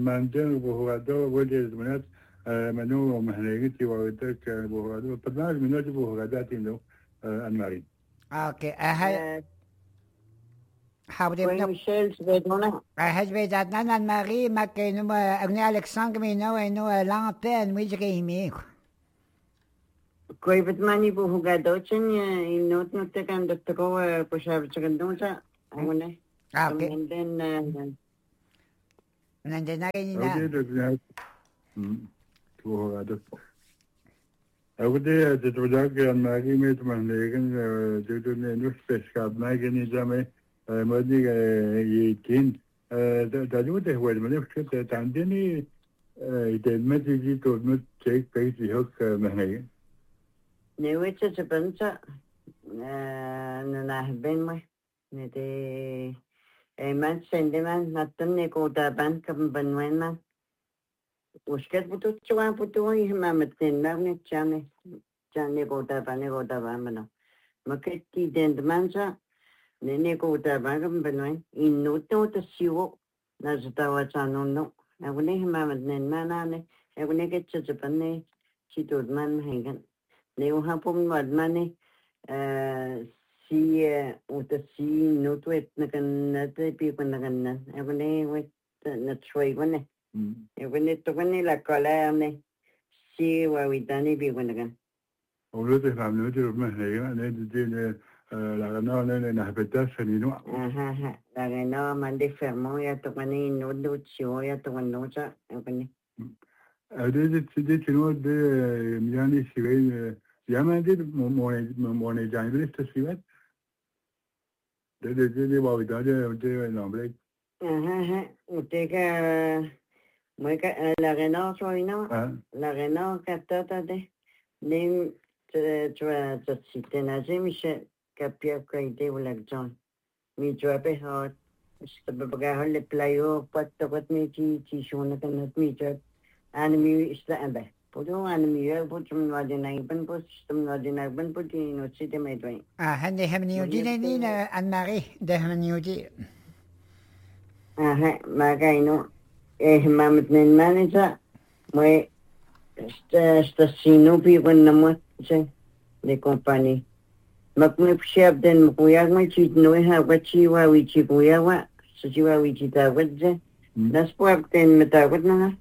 Mandan buhurado wadi zmanat manu mahnegiti wawitak buhurado برنامج من نوع buhuradat إنه المارين. اوكي هاي حاولي Oui, بنو Michel, tu vas être mon âme. هاي بيزاتنا الماري ما كانوا اغني الكسندر مينو انه لامبين ويجريمي Koi Batmani Buhugadochin, in note not take on the Togo Pushavachagandonsa, I want to. اوكي And then, نندنا أودي كاينينا دكنا buhurado. أودي تتوجه الماري ميت mahnegen جدول نفس كاب ما جني زمي مودي يتين تجود هو الملف كده عندني إذا ما تيجي تقول تيك بيجي هوك mahnegen. Newitch is a buncha, and I have been my. A man send a man, not the Nico da bank of Benwena. Usket put to one put away him, Mamma Tin, Magnet Johnny, Johnny go da Banigo da Bamano. Maketi then the mansa, the Nico da bank of Benwen, in no to see what Nazatawa no. I will name Mamma Nen Manane, I will get to the Pane, she told man Hagen. Leo hapon money, see with the sea, no to it, the people nagan, every day with the trade one. When it took any like column, see where we done it be when again. ولد فهم نوتي mahnegen أنا دين لغنا أنا نحبتها سنينو. Like I know Monday Fermo, ya took any no do chill, ya took a nota, open. أدي تنو ده يعني شيء زمان دي موني جانبي تسويات. ده وايد ده نامبلك. Take a la Renault, so you know, la Renault Catata de name to sit in a Michel Capia Crazy like John. Me drop a heart, the Bagahole playo, but what me teach one cannot me drop, and me is the amber. Put on me, put some not in Iban, put some not in Iban, put in or city my drain. هني هم نيوجي لينا الماري ده هم نيوجي Magaino, Mamet manager, my stasino people number the company. Macmip shop then Muyagma cheat no have what she were which you were, so you were which it was. That's what then Metawatna.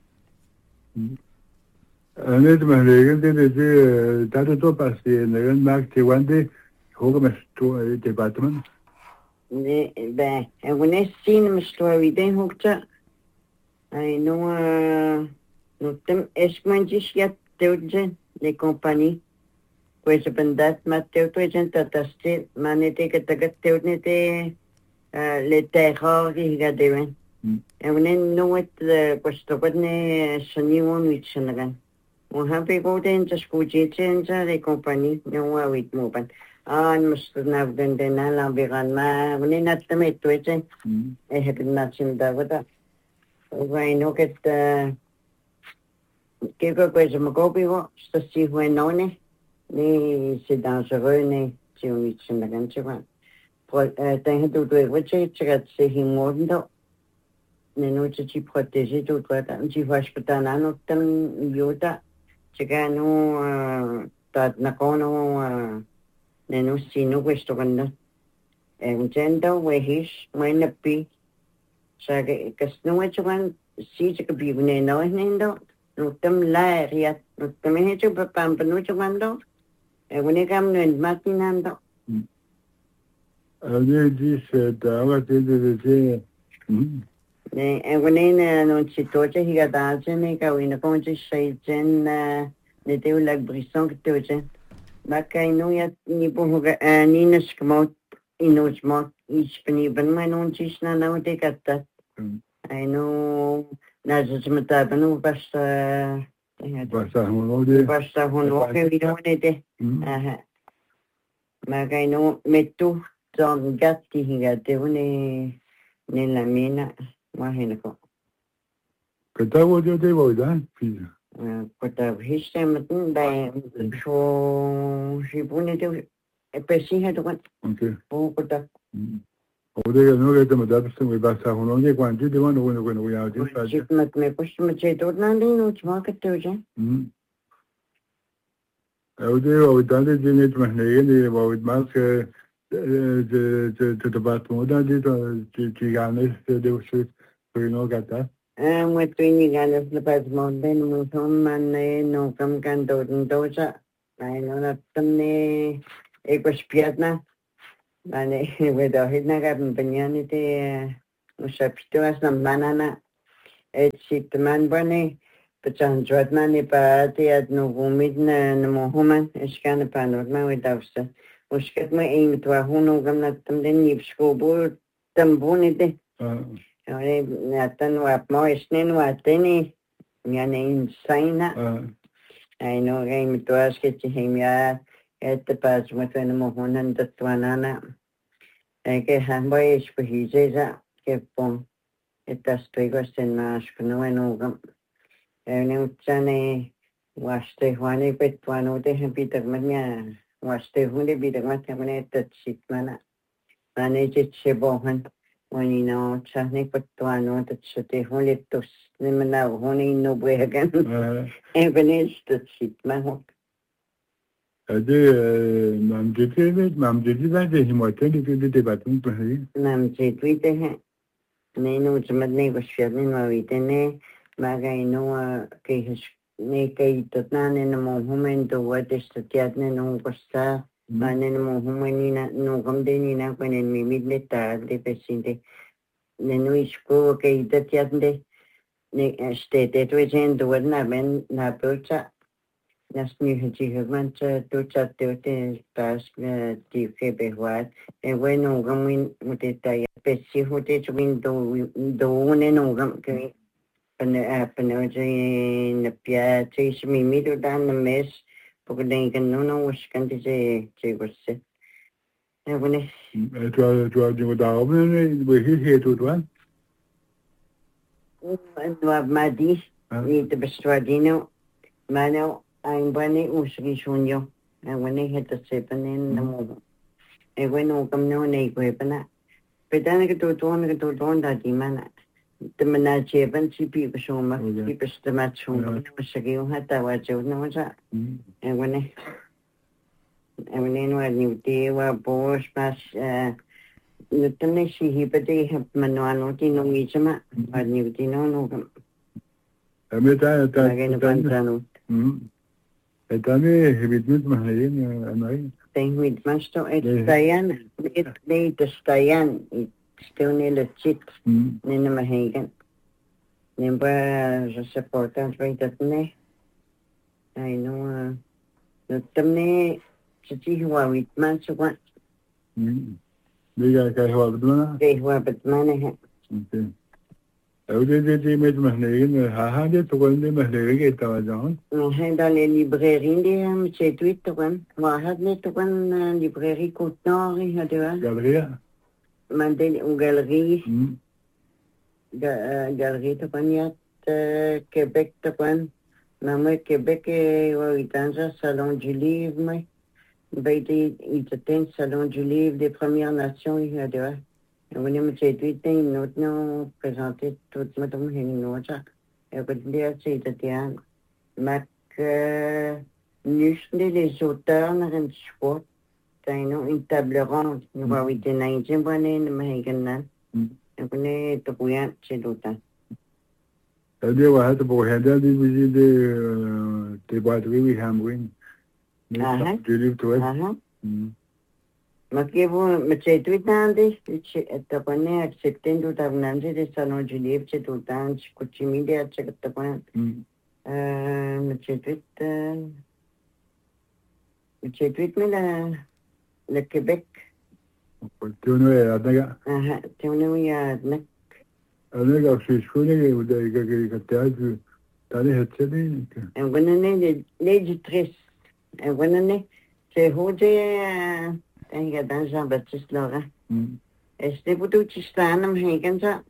أنا mahnegen ده ده توباس نيجان ماك تيواندي هو مستو department. And when I seen him story, then hooked up. I know, no, them Esmanjish yet, the company. Pues bendat Mateo Twitter that still manete que te gatteunete le terror qui gadeven. And when I know it the questo ne sonion which again. We have to go then just go change the company, no way with move. And must have been the Nala began ma when in at the mate twitching. I had not seen that with that. I know get give a question of go to see when on it. Ni c'est dangereux, ni si on est sur la ganche. T'as tout le monde qui c'est himondo. Ne nous tu protéger tout quoi. Tu vas pas t'en avoir tant yota. Tu gagnes t'as na kono ne nous si nous questo quando. Un gendo we hish mai na pi. Sai che non è chuan si che bi ne no nendo. No tem la ria. No tem he chu pa pam no chuando. When I come in Martinando. This the And when I non si torce, he got dancing, I go in a conscious shade, the day like Brisson Togen. But I know yet Nipo Nina Skmot in no smoke each penny, but my own cheese now they got that. I know Nazis Matabano, but Basta hono vi donete. Magari metto son gatti che une nella mina, ma henico. Che devo dare? Questa sistema beh, so si pone e per si è tutto. Ok. Poco da. Odega no get them adaptation we basa hono je kwanti de one no ya ji sa. Chip mat me push me che tot na de no chma ka to je. Odega o dande je net mahne ne wa with mas de bat moda de ganes de usu no gata. Mo twini ganes le pas mon ben mo son man no kam kan to cha. Ai no na tamne ek spiatna. Vale, vedo, hidna ka panyani te usapituas ng banana. Sitman bane, pachan jodna ni paati at nugumid na namuhuman, iskana panorma wedavsa. Uskat mo ing tuahuno gam na tamden yipskobo tambuni de. Ore natan wap mo isnin wateni, yan insana. Ay no game tuas ke chihimya. Este pas mucho en mojonan de tuanana que hamboy es pujizeza que pon estas trigos en más que no en ugam en uchane waste juane petuano de Peter mania waste hunde bider mate mane tchitmana mane chebohan wani no chane petuano tchite hunde tos nemana honi no buegan evenes tchitman Mam jeti bade himote de batun pahi. Mam jeti te hai. Nenu chamadne vashyanin mavitene magai no ke ne kai tatnane no momento watestatyatne no kosta mane no momeni no gamdeni na konen mimidne ta de pesinde. Nenu isko ke tatyatne ne stete to jendo wadna men na pocha. Nas nu hejigman tucha te pas ti februar e bueno gamin muteta pesi hote do no gam ke pane je pia chis mi mido dan mes porque den no uskan je gosse e bueno tu da oben we he to one no madi ni te bestradino mano I'm bunny usri shunyo. And when they hit the seven in the moment. And when no come no negwebana. But then I get to don that demana. The menagerie and she people show my people the match home. Shaggy had that was no that. And when I knew they were boys, but the she but they have manual no mijama. I knew they no. I met again. Etame hibitmit mahayin anai. Tenguit masto estayan it estayan still le chit nina mahagan. Nimba je supportant right at ne. I know no tamne chiti huwa with manso what. Diga ka huwa bdmana? Ke huwa bdmana hai. Okay. Aujourd'hui, met mahlein ha de to gonde mahlein ke tawajan. Dans les librairies de chez Twitter, moi had to one librairie Côte-Nord Galerie. Mandel une galerie. Galerie to one Québec to one. Maman Québec dans un salon du livre. Il était un salon du livre des Premières Nations On est tweeté une note non présentée toute madame Hennocha. Et vous dire c'est Tatiana. Mac Nusne les auteurs dans un sport. T'as une table ronde. Nous voyons des naïfs bonnes de Mahagan. Et on est tout bouillant chez l'automne. C'est-à-direว่าจะบอกเห็นได้ดีวิธีde boîte oui hamwin. Du livre toi. Ma che vuoi c'è tweetando c'è tapane acceptando davnanze del salon du livre c'è tutto anche cuci media c'è tapane c'è tweet le Québec tu no era daga tu no ya ne Anaga scuole che teatro tale hetseni e quando ne leggitrice e quando ne c'è hoje en ga dan Jean-Baptiste Laurent. Este putu chistanam heganza.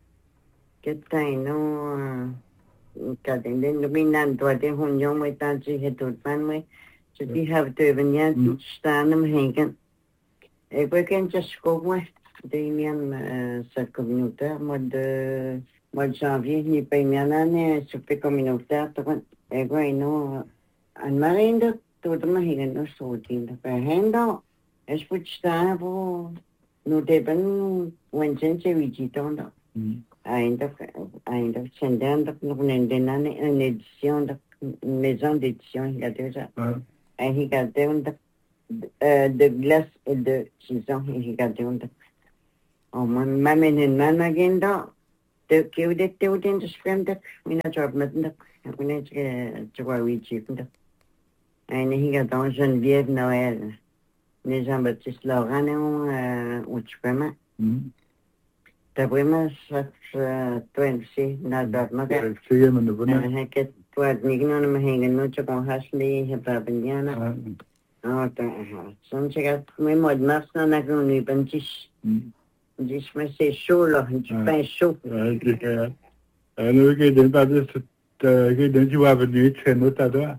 Ketaino kadenden dominan doate hunyo mai tanchi hetutman mai. Jadi have to even ya chistanam hegan. E kweken chasko mai. deuxième salle communautaire, mois de janvier, ni pas une année, souper communautaire, et quoi, non, en marine, tout le monde est dans ce routine. Hendo, est-ce que tu as nous devons, Wenchen, c'est 8 ans. Ainda sendendo une édition, une maison d'édition, il y a 2 ans. Et il y a de glace et de saison, il y a 2 ans. Oh, ma agenda, de qui vous êtes au temps de sprint, une job maintenant, on est tu vois, oui, tu peux. Et il y a dans Geneviève Noël, les Jean-Baptiste Laurent, ou tu peux m'en. Tabuima twenty nadar Sige man na buna. heket tuad nigno na mahingan no chakong hasli hepabinyana ta son chagat may mod mas na naguni panchis dis me se solo pas chaud Ano ke den ta de ke den ji wa ni chen no ta da.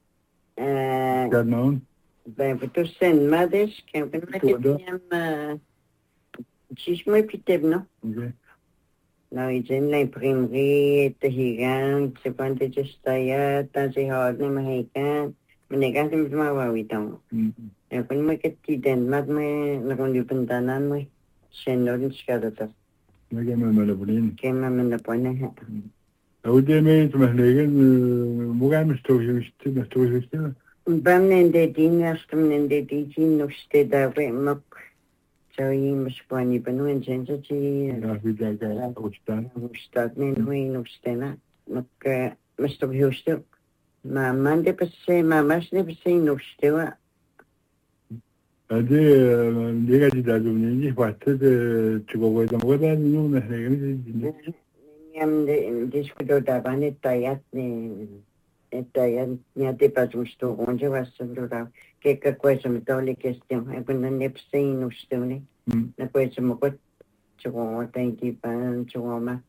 Canon. Ben plutôt sen mades que ben Chisme piteb, non? Non, ils ont l'imprimerie, te higan, c'est pas de gestaya, tant c'est hard, ne mahikan, mais les gars, ils m'ont pas 8 ans. Et quand moi, que tu den, mat, mais, la conduit pantanan, moi, c'est une autre scadata. Mais que me la bulin. Que me la pointe. Au début, tu m'as dit, moi, je suis juste. Bam nendedin, astum nendedin, no ste da we mok. Sorry, Mispani Banu Genji, Ustad Nenui, Nustena, Mr. Houston. Ma Mande Passe, ma Masne Passe, Nustela. A dit, dit à Dominique, tu vois, dans le weather, nous, discuto davanti Tayat, Tayat, niente pas giusto, onde va a che questo mi toglie questione, e quando ne sei in ustione, e questo mi può, ci vuole, tanti pan, ci vuole,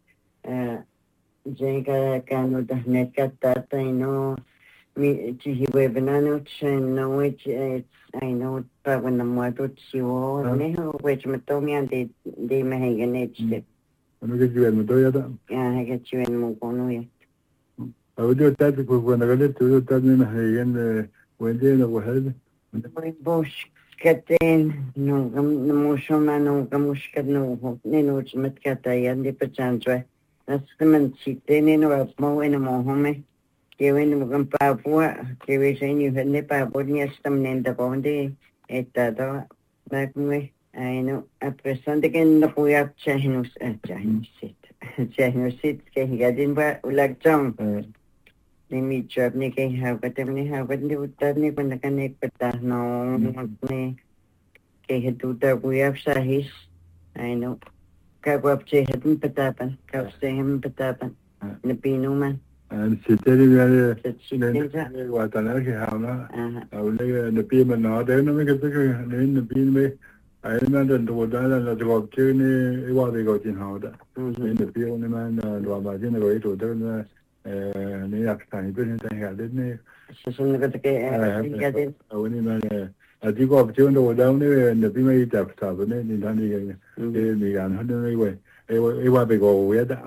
gente che hanno da neccatata, e no, ci vengono, c'è no, e no, per quando muoio ci vuole, ne ho questo mi toglie dei mehenganeti. Non che ci vengono, togliata? Che ci vengono con noi. Avevo detto che quando ho detto, ho detto che non وين وهذا بوش كتين نو شوما نو كموش كنو نو جمت كتايا دي بچانچوي نسمن سيتني نو مو ان موهمه كيوين مكم بابوا كيوي شيني هني بابوا ني استم نند كوندي اتادو باكمي اينو ابرسانت كن نقويا تشاهنوس تشاهنوسيت كي غادين با ولاكجام Nimi job ni kay hawat ni utad ni panakan ni patah no ni kay hatuta buyap sahis I know kagwap che hatun patapan kapsehem patapan na pinuman siteri ya watana ke hauna awle na pi man na de no me ke na pi me ai man den do da la job che ni wa de go jin hauda na pi ni man lo ba jin go ito de na ni afstani bin da ya de ni sono che che awni man dico opzione da ne prima di tappa ne ni dan ni gan hadu ni we e wa be go we da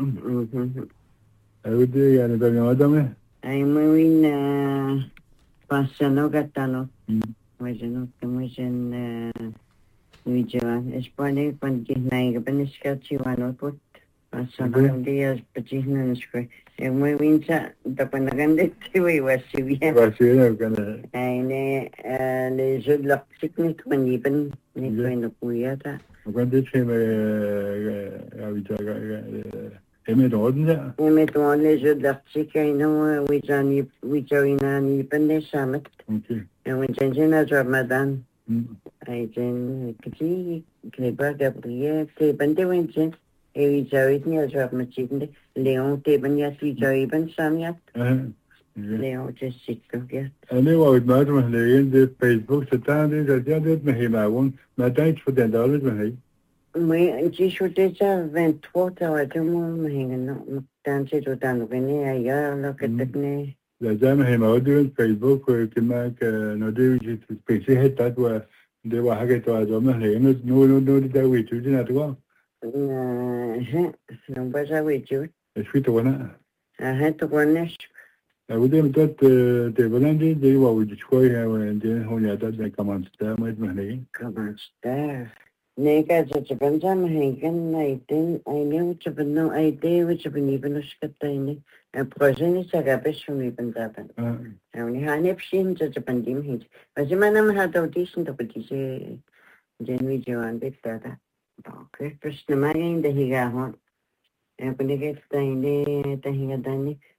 awde ya ne da ma da me ai muy passano gattano Imagino que muy llevan España cuando nai que penisca chiwano put pasano días pachina sque muy wincha da panagande tiwi wasi bien ne les jeux de l'article ni kwani ben ni kwani kuyata quando c'è mettons les jeux de l'article non wijanani ben samet et wijanjena job madame ai jen kiti keba gabriel te bande winchen et wijarit ni job machinde Léon te ben ya si joy ben samyat Léon Jessica ya أنا وقت ما أسمع لين ده فيسبوك ستان ده زيادة مهمة ما تاني تفضل دولة مهي मैं जी छोटे सा 23 था वो महीने ना मुक्तान से जो तानु कने आया लोग तक ने زي مهمة ودي فيسبوك كما كنودي سبيسي هتا Dewa hake to ajo me le no da we tu na to. Non pas ça, oui, tu E sui to na. arrête, connais. Udem tot te volandi de wa we choi ha de ho ya da command sta me le. Comment ça? Nega, je pense à Mahagan, I knew to be no idea which of an even a scatine. A prosen is a rubbish from even that. Only Hanep seen such a pandim hit. As a man had audition to put his Jenny Joan bit that. Okay, first the man in the Higa. And when he gets the he had done